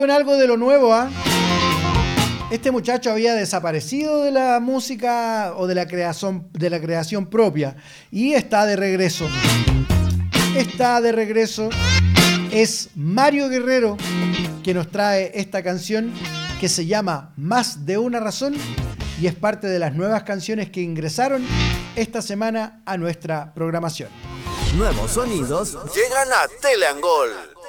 Con algo de lo nuevo, ¿ah? Este muchacho había desaparecido de la música o de la creación propia y está de regreso. Está de regreso. Es Mario Guerrero que nos trae esta canción que se llama Más de una razón y es parte de las nuevas canciones que ingresaron esta semana a nuestra programación. Nuevos sonidos llegan a Teleangol.